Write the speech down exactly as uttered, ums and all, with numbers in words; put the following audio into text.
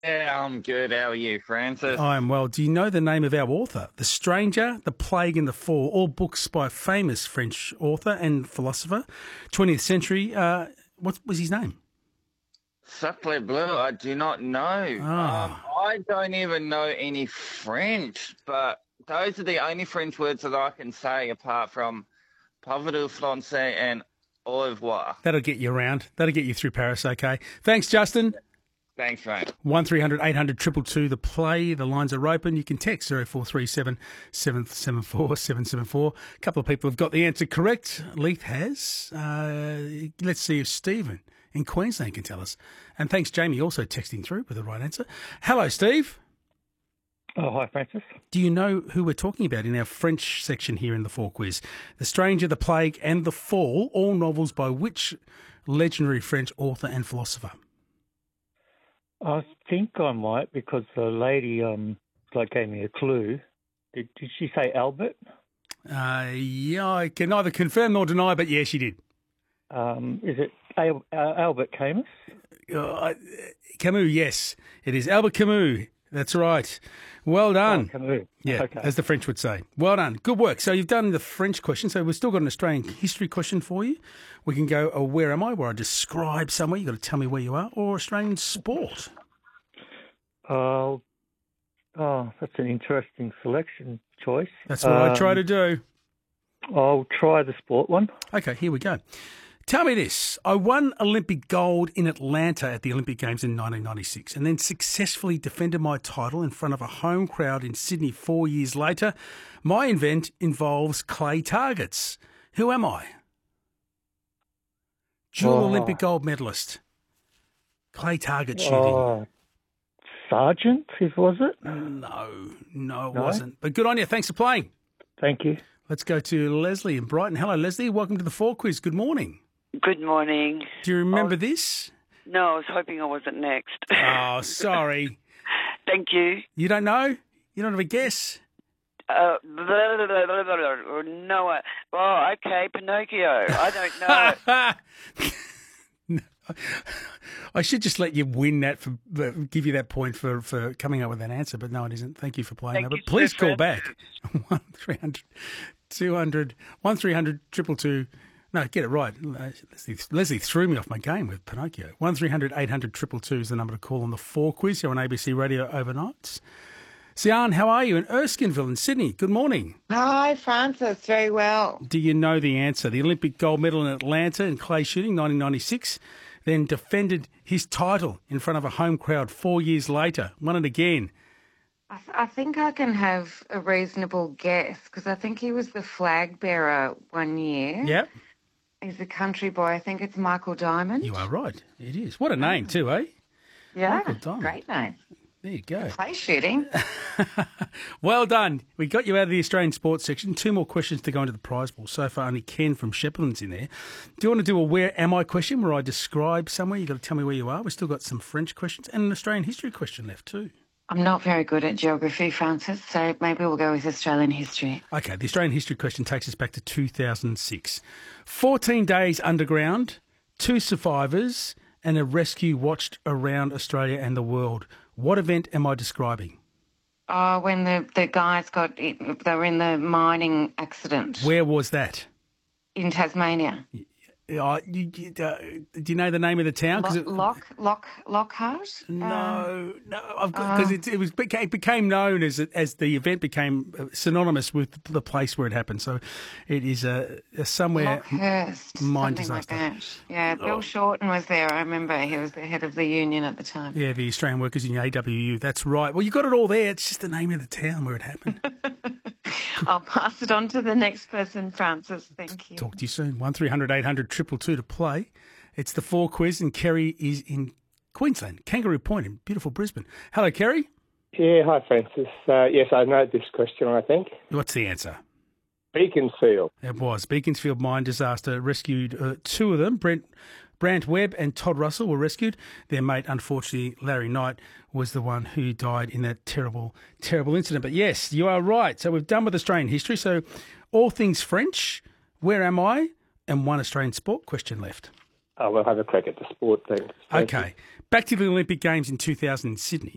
Yeah, I'm good. How are you, Francis? I am well. Do you know the name of our author? The Stranger, The Plague and the Fall, all books by a famous French author and philosopher, twentieth century. Uh, what was his name? Sacre bleu, I do not know. Um, Ah, I don't even know any French, but those are the only French words that I can say apart from Pauvre Francais and au revoir. that'll get you around. That'll get you through Paris, okay. Thanks, Justin. Thanks, mate. one three hundred eight hundred two two two, the play. The lines are open. You can text zero four three seven seven seven four seven seven four. A couple of people have got the answer correct. Leith has. Uh, let's see if Stephen in Queensland can tell us. And thanks, Jamie, also texting through with the right answer. Hello, Steve. Oh, hi, Francis. Do you know who we're talking about in our French section here in the Four Quiz? The Stranger, The Plague and the Fall, all novels by which legendary French author and philosopher? I think I might because the lady um like gave me a clue. Did, did she say Albert? Uh, yeah, I can neither confirm nor deny, but yeah, she did. Um, is it Al- uh, Albert Camus? Uh, Camus, yes, it is Albert Camus. That's right. Well done. Oh, Camus. Yeah, Okay. as the French would say. Well done. Good work. So you've done the French question. So we've still got an Australian history question for you. We can go, oh, where am I? Where I describe somewhere. You've got to tell me where you are. Or Australian sport. Oh, oh, that's an interesting selection choice. That's what I try Um, to do. I'll try the sport one. Okay, here we go. Tell me this. I won Olympic gold in Atlanta at the Olympic Games in nineteen ninety-six and then successfully defended my title in front of a home crowd in Sydney four years later. My event involves clay targets. Who am I? Dual Oh. Olympic gold medalist. Clay target shooting. Oh, Sergeant, if was it? No, no, it No? wasn't. But good on you. Thanks for playing. Thank you. Let's go to Leslie in Brighton. Hello, Leslie. Welcome to the Four Quiz. Good morning. Good morning. Do you remember Oh. this? No, I was hoping I wasn't next. Oh, sorry. Thank you. You don't know? You don't have a guess? Uh, blah, blah, blah, blah, blah, blah. No, uh, oh, okay, Pinocchio. I don't know. No. I should just let you win that, for uh, give you that point for, for coming up with that answer, but no, it isn't. Thank you for playing Thank that. you, But please Sir call back. Francis. one three hundred two hundred one three hundred two two two. No, get it right. Leslie, Leslie threw me off my game with Pinocchio. one three hundred eight hundred two two two is the number to call on the Four Quiz here on A B C Radio overnights. Sian, how are you? In Erskineville in Sydney. Good morning. Hi, Francis. Very well. Do you know the answer? The Olympic gold medal in Atlanta in clay shooting, nineteen ninety-six, then defended his title in front of a home crowd four years later. Won it again. I, th- I think I can have a reasonable guess because I think he was the flag bearer one year. Yep, He's a country boy. I think it's Michael Diamond. you are right. It is. What a name too, eh? yeah, Michael Diamond. great name. There you go. Play shooting. Well done. We got you out of the Australian sports section. Two more questions to go into the prize pool. So far, only Ken from Shepparton's in there. Do you want to do a where am I question where I describe somewhere? You've got to tell me where you are. We've still got some French questions and an Australian history question left too. I'm not very good at geography, Francis, so maybe we'll go with Australian history. Okay, the Australian history question takes us back to two thousand six. fourteen days underground, two survivors, and a rescue watched around Australia and the world. What event am I describing? Oh, when the, the guys got, they were in the mining accident Where was that? in Tasmania. Uh, you, you, uh, do you know the name of the town? 'Cause Lock, it- Lock, Lock, Lockhart? Um, No, no, I've got because it, it was became, it became known as as the event became synonymous with the place where it happened. So it is a, a somewhere Lockhurst, mine something disaster. like that. Yeah, Bill Oh. Shorten was there. I remember he was the head of the union at the time. Yeah, the Australian Workers Union, A W U. That's right. Well, you got it all there. It's just the name of the town where it happened. I'll pass it on to the next person, Francis. Thank you. Talk to you soon. One three hundred eight hundred two two two to play. It's the Four Quiz, and Kerry is in Queensland, Kangaroo Point in beautiful Brisbane. Hello, Kerry. Yeah, hi, Francis. Uh, yes, I know this question, I think. What's the answer? Beaconsfield. It was Beaconsfield mine disaster. Rescued uh, two of them. Brent Brant Webb and Todd Russell were rescued. Their mate, unfortunately, Larry Knight, was the one who died in that terrible, terrible incident. But yes, you are right. So we've done with Australian history. So all things French, where am I? And one Australian sport question left. Oh, we'll have a crack at the sport then. Okay. Back to the Olympic Games in two thousand in Sydney.